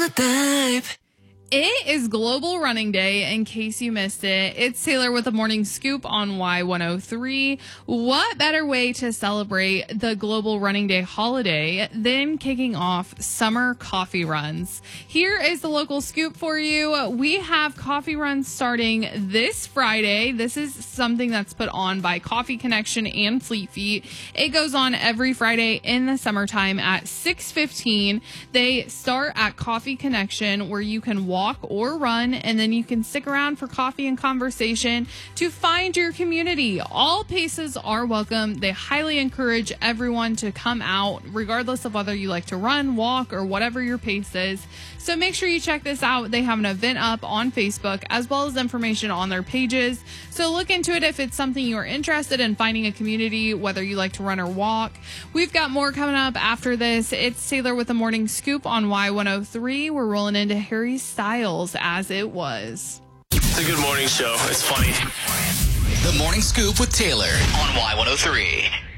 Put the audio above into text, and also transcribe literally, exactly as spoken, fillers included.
the type. It is Global Running Day, in case you missed it. It's Taylor with a morning scoop on Y one oh three. What better way to celebrate the Global Running Day holiday than kicking off summer coffee runs? Here is the local scoop for you. We have coffee runs starting this Friday. This is something that's put on by Coffee Connection and Fleet Feet. It goes on every Friday in the summertime at six fifteen. They start at Coffee Connection, where you can walk or run, and then you can stick around for coffee and conversation to find your community. All paces are welcome. They highly encourage everyone to come out, regardless of whether you like to run, walk, or whatever your pace is. So make sure you check this out. They have an event up on Facebook, as well as information on their pages. So look into it if it's something you're interested in, finding a community, whether you like to run or walk. We've got more coming up after this. It's Taylor with the morning scoop on Y one oh three. We're rolling into Harry Styles, As It Was. It's a good morning show. It's funny. The Morning Scoop with Taylor on Y one oh three.